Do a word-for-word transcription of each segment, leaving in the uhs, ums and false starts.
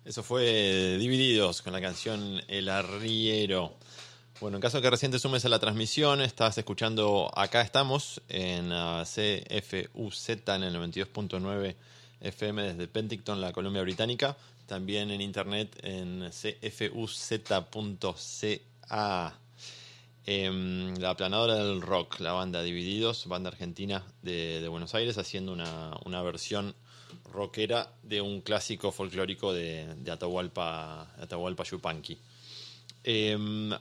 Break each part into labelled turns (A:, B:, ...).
A: Eso fue Divididos con la canción El Arriero. Bueno, en caso de que recién te sumes a la transmisión, estás escuchando Acá Estamos en uh, C F U Z en el noventa y dos punto nueve F M desde Penticton, la Columbia Británica. También en internet en c f u z punto c a. Eh, la aplanadora del rock, la banda Divididos, banda argentina de, de Buenos Aires, haciendo una, una versión rockera de un clásico folclórico de, de Atahualpa, Atahualpa Yupanqui. Um,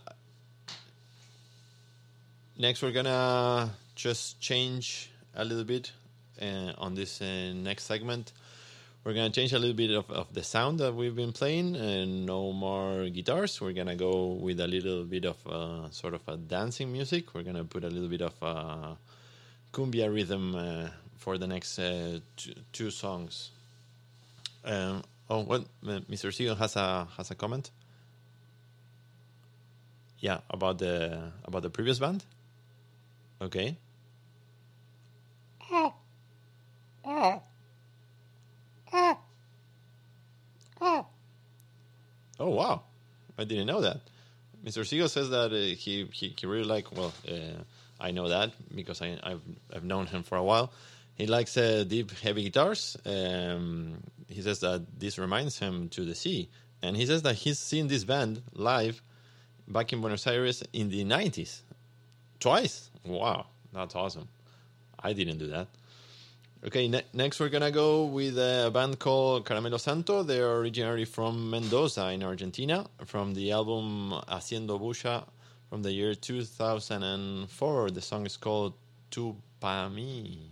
A: next, we're gonna just change a little bit uh, on this uh, next segment. We're gonna change a little bit of, of the sound that we've been playing, and no more guitars. We're gonna go with a little bit of uh, sort of a dancing music. We're gonna put a little bit of uh, cumbia rhythm uh, for the next uh, two, two songs. Um, oh, what? Mister Sigon has a has a comment. Yeah, about the about the previous band. Okay. Oh wow, I didn't know that. Mister Sigo says that uh, he, he he really like. Well, uh, I know that because I, I've I've known him for a while. He likes uh, deep, heavy guitars. Um, he says that this reminds him to the sea, and he says that he's seen this band live back in Buenos Aires in the nineties, twice. Wow, that's awesome. I didn't do that. Okay, ne- next we're gonna go with a band called Caramelo Santo. They're originally from Mendoza in Argentina, from the album Haciendo Bulla from the year two thousand four. The song is called Tu Pa Mi.